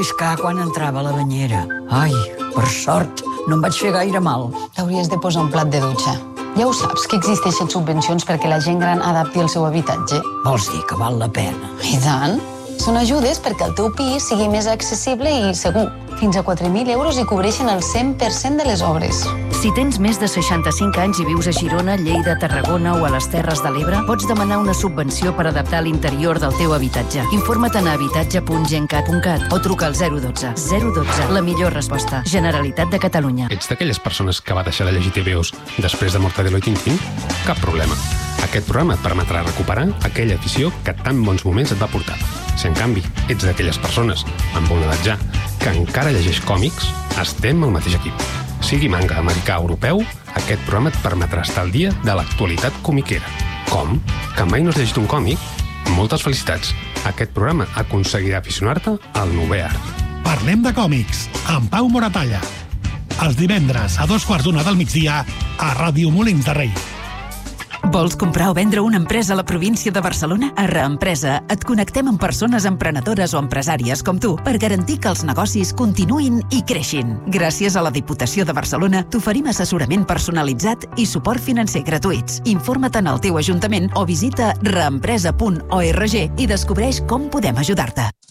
lliscar quan entrava a la banyera. Ai, per sort, no em vaig fer gaire mal. T'hauries de posar un plat de dutxa. Ja ho saps, que existeixen subvencions perquè la gent gran adapti el seu habitatge. Vols dir que val la pena? I tant. Són ajudes perquè el teu pis sigui més accessible i segur. Fins a 4.000 euros i cobreixen el 100% de les obres. Si tens més de 65 anys i vius a Girona, Lleida, Tarragona o a les Terres de l'Ebre, pots demanar una subvenció per adaptar l'interior del teu habitatge. Informa't a habitatge.gencat.cat o truca al 012. 012, la millor resposta. Generalitat de Catalunya. Ets d'aquelles persones que va deixar de llegir TVOs després de Mortadelo i Tintín? Cap problema. Aquest programa et permetrà recuperar aquella afició que tan bons moments et va portar. Si, en canvi, ets d'aquelles persones, amb una edat ja, que encara llegeix còmics, estem al mateix equip. Sigui manga americà o europeu, aquest programa et permetrà estar al dia de l'actualitat comiquera. Com? Que mai no has llegit un còmic? Moltes felicitats. Aquest programa aconseguirà aficionar-te al novè art. Parlem de còmics, amb Pau Moratalla. Els divendres a 2:15 del migdia a Ràdio Molins de Rei. Vols comprar o vendre una empresa a la província de Barcelona? A Reempresa et connectem amb persones emprenedores o empresàries com tu per garantir que els negocis continuïn i creixin. Gràcies a la Diputació de Barcelona t'oferim assessorament personalitzat i suport financer gratuïts. Informa't en el teu ajuntament o visita reempresa.org i descobreix com podem ajudar-te.